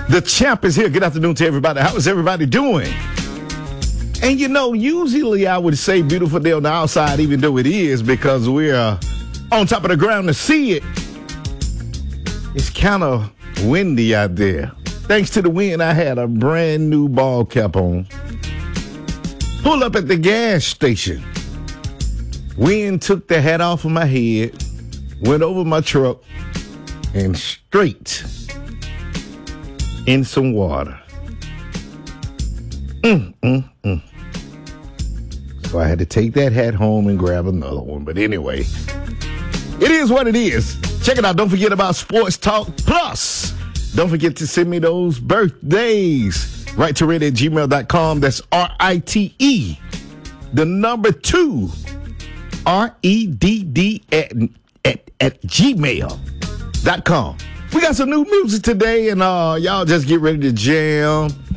The champ is here. Good afternoon to everybody. How is everybody doing? And you know, usually I would say beautiful day on the outside, even though it is, because we're on top of the ground to see it. It's kind of windy out there. Thanks to the wind, I had a brand new ball cap on. Pull up at the gas station. Wind took the hat off of my head, went over my truck, and straight in some water. So I had to take that hat home and grab another one. But anyway, it is what it is. Check it out. Don't forget about Sports Talk Plus. Don't forget to send me those birthdays. Write to red@gmail.com. That's RITE. The number 2. REDD at gmail.com. We got some new music today, and y'all just get ready to jam.